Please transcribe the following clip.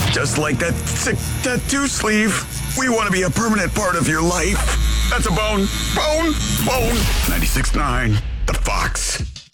Just like that sick tattoo sleeve. We want to be a permanent part of your life. That's a bone. Bone. Bone. 96.9. The Fox.